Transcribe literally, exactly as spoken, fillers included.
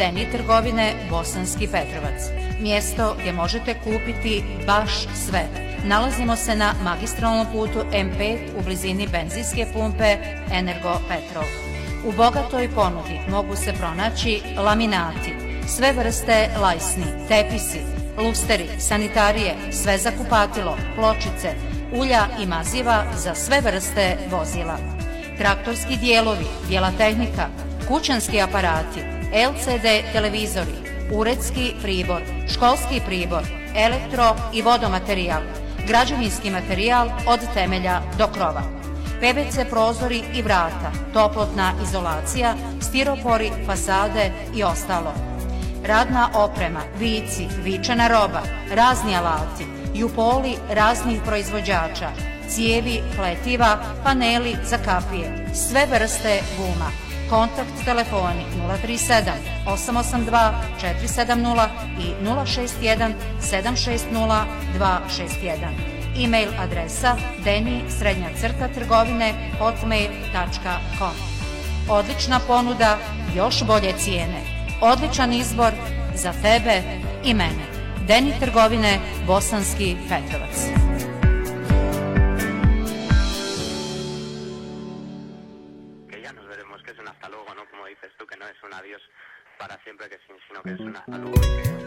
Deni trgovine Bosanski Petrovac. Mjesto gdje možete kupiti baš sve. Nalazimo se na magistralnom putu em pet u blizini benzinske pumpe Energo Petrol. U bogatoj ponudi mogu se pronaći laminati, sve vrste lajsni, tepisi, lusteri, sanitarije, sve za kupatilo, pločice, ulja i maziva za sve vrste vozila. Traktorski dijelovi, bijela tehnika, kućanski aparati, el ce de televizori, uredski pribor, školski pribor, elektro i vodomaterijal, građevinski materijal od temelja do krova, pe ve ce prozori i vrata, toplotna izolacija, stiropori, fasade i ostalo. Radna oprema, vici, vičana roba, razni alati, jupoli raznih proizvođača, cijevi, pletiva, paneli za kapije, sve vrste guma. Kontakt telefoni nula tri sedam osam osam dva četiri sedam nula i nula šest jedan sedam šest nula dva šest jedan. E-mail adresa deni srednja crta trgovine hotmail tačka com. Odlična ponuda, još bolje cijene. Odličan izbor za tebe i mene. Deni trgovine Bosanski Petrovac. Para siempre, que sino que es un hasta luego.